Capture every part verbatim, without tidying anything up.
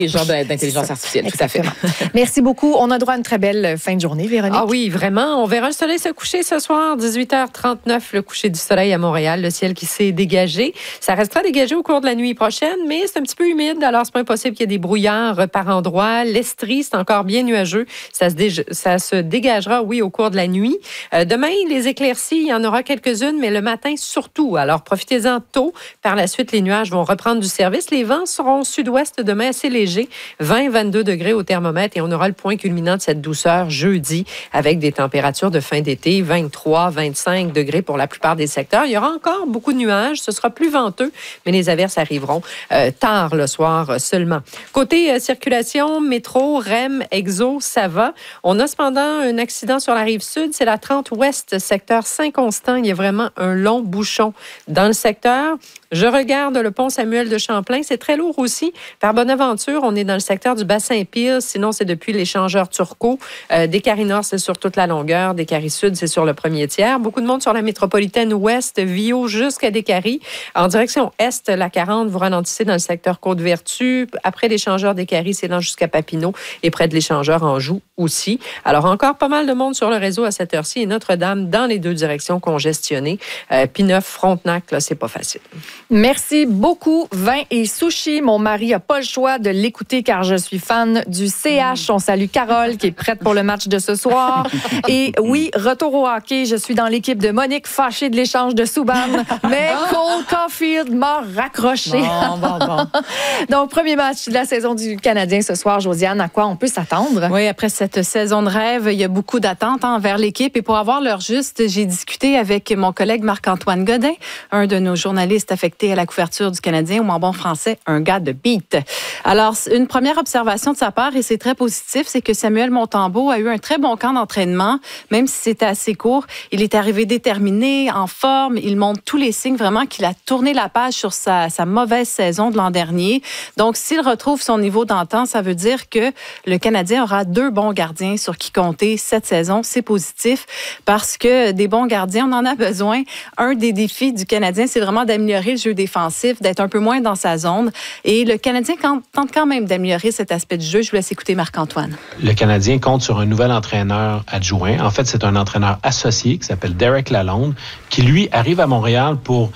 Les genres d'intelligence artificielle, tout à fait. Merci beaucoup. On a droit à une très belle fin de journée, Véronique. Ah oui, vraiment. On verra le soleil se coucher ce soir, dix-huit heures trente-neuf, le coucher du soleil à Montréal, le ciel qui s'est dégagé. Ça restera dégagé au cours de la nuit prochaine, mais c'est un petit peu humide, alors c'est pas impossible qu'il y ait des brouillards par endroits. L'Estrie, c'est encore bien nuageux. Ça se, dé- ça se dégagera, oui, au cours de la nuit. Euh, demain, les éclaircies, il y en aura quelques-unes, mais le matin surtout. Alors, profitez-en tôt. Par la suite, les nuages vont reprendre du service. Les vents seront sud-ouest demain assez légers. vingt à vingt-deux degrés au thermomètre et on aura le point culminant de cette douceur jeudi avec des températures de fin d'été, vingt-trois à vingt-cinq degrés pour la plupart des secteurs. Il y aura encore beaucoup de nuages. Ce sera plus venteux, mais les averses arriveront euh, tard le soir seulement. Côté euh, circulation, métro, R E M, Exo, ça va. On a cependant un accident sur la rive sud. C'est la trente ouest, secteur Saint-Constant. Il y a vraiment un long bouchon dans le secteur. Je regarde le pont Samuel de Champlain. C'est très lourd aussi. Par Bonaventure, on est dans le secteur du Bas-Saint-Pire. Sinon, c'est depuis l'échangeur Turcot. Euh, des Caries Nord, c'est sur toute la longueur. Des Caries Sud, c'est sur le premier tiers. Beaucoup de monde sur la métropolitaine ouest, Vio jusqu'à des Caries. En direction est, la quarante, vous ralentissez dans le secteur Côte-Vertu. Après l'échangeur des Caries, c'est lent jusqu'à Papineau et près de l'échangeur Anjou aussi. Alors, encore pas mal de monde sur le réseau à cette heure-ci et Notre-Dame dans les deux directions congestionnées. Euh, P neuf, Frontenac, là, c'est pas facile. Merci beaucoup. Vin et sushi. Mon mari n'a pas le choix de l'écouter car je suis fan du C H. On salue Carole qui est prête pour le match de ce soir. Et oui, retour au hockey. Je suis dans l'équipe de Monique, fâchée de l'échange de Subban. Mais Cole Caulfield m'a raccroché. Bon, bon, bon. Donc, premier match de la saison du Canadien ce soir. Josiane, à quoi on peut s'attendre? Oui, après cette saison de rêve, il y a beaucoup d'attentes envers l'équipe. Et pour avoir l'heure juste, j'ai discuté avec mon collègue Marc-Antoine Godin, un de nos journalistes affectés à la couverture du Canadien, ou en bon français, un gars de beat. Alors, une première observation de sa part, et c'est très positif, c'est que Samuel Montembeault a eu un très bon camp d'entraînement, même si c'était assez court. Il est arrivé déterminé, en forme. Il montre tous les signes vraiment qu'il a tourné la page sur sa, sa mauvaise saison de l'an dernier. Donc, s'il retrouve son niveau d'antan, ça veut dire que le Canadien aura deux bons gardiens sur qui compter cette saison. C'est positif parce que des bons gardiens, on en a besoin. Un des défis du Canadien, c'est vraiment d'améliorer le jeu défensif, d'être un peu moins dans sa zone. Et le Canadien tente quand même d'améliorer cet aspect du jeu. Je vous laisse écouter Marc-Antoine. Le Canadien compte sur un nouvel entraîneur adjoint. En fait, c'est un entraîneur associé qui s'appelle Derek Lalonde, qui, lui, arrive à Montréal pour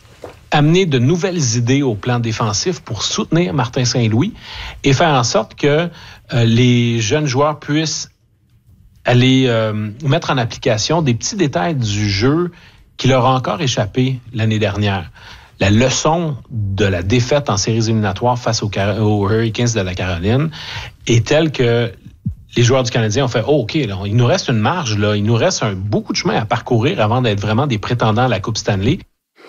amener de nouvelles idées au plan défensif pour soutenir Martin Saint-Louis et faire en sorte que euh, les jeunes joueurs puissent aller euh, mettre en application des petits détails du jeu qui leur a encore échappé l'année dernière. La leçon de la défaite en séries éliminatoires face aux, Car- aux Hurricanes de la Caroline est telle que les joueurs du Canadien ont fait oh, « OK, là, il nous reste une marge, là, il nous reste un, beaucoup de chemin à parcourir avant d'être vraiment des prétendants à la Coupe Stanley. »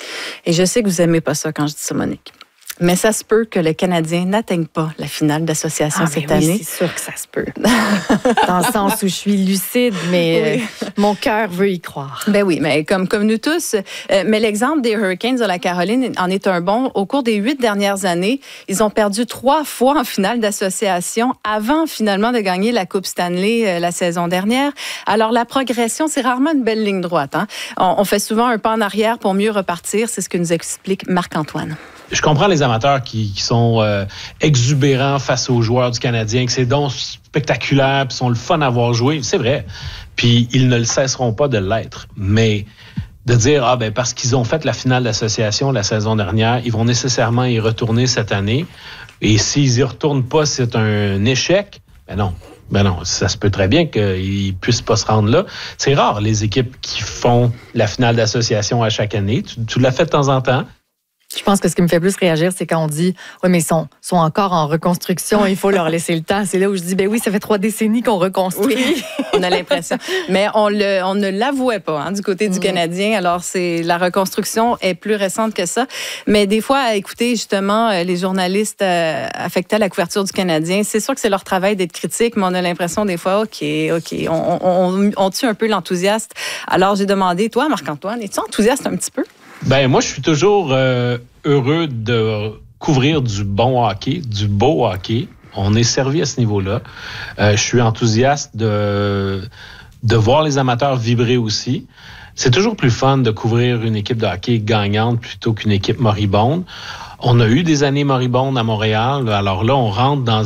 Et je sais que vous n'aimez pas ça quand je dis ça, Monique. Mais ça se peut que le Canadien n'atteigne pas la finale d'association ah, cette oui, année. C'est sûr que ça se peut. Dans le sens où je suis lucide, mais oui. euh, mon cœur veut y croire. Ben oui, mais comme, comme nous tous. Euh, mais l'exemple des Hurricanes de la Caroline en est un bon. Au cours des huit dernières années, ils ont perdu trois fois en finale d'association avant finalement de gagner la Coupe Stanley euh, la saison dernière. Alors la progression, c'est rarement une belle ligne droite. Hein? On, on fait souvent un pas en arrière pour mieux repartir. C'est ce que nous explique Marc-Antoine. Je comprends les amateurs qui, qui sont euh, exubérants face aux joueurs du Canadien, que c'est donc spectaculaire, puis sont le fun à voir jouer. C'est vrai. Puis ils ne le cesseront pas de l'être. Mais de dire, ah ben parce qu'ils ont fait la finale d'association la saison dernière, ils vont nécessairement y retourner cette année. Et s'ils y retournent pas, c'est un échec. Ben non. Ben non, ça se peut très bien qu'ils puissent pas se rendre là. C'est rare, les équipes qui font la finale d'association à chaque année. Tu, tu l'as fait de temps en temps. Je pense que ce qui me fait plus réagir, c'est quand on dit « Oui, mais ils sont, sont encore en reconstruction, il faut leur laisser le temps. » C'est là où je dis « Ben oui, ça fait trois décennies qu'on reconstruit. Oui, » on a l'impression. Mais on, le, on ne l'avouait pas hein, du côté du mmh. Canadien. Alors, c'est, la reconstruction est plus récente que ça. Mais des fois, à écouter justement les journalistes euh, affectés à la couverture du Canadien, c'est sûr que c'est leur travail d'être critique, mais on a l'impression des fois, OK, OK, on, on, on tue un peu l'enthousiaste. Alors, j'ai demandé, toi, Marc-Antoine, es-tu enthousiaste un petit peu? Ben moi, je suis toujours euh, heureux de couvrir du bon hockey, du beau hockey. On est servi à ce niveau-là. Euh, je suis enthousiaste de, de voir les amateurs vibrer aussi. C'est toujours plus fun de couvrir une équipe de hockey gagnante plutôt qu'une équipe moribonde. On a eu des années moribondes à Montréal. Alors là, on rentre dans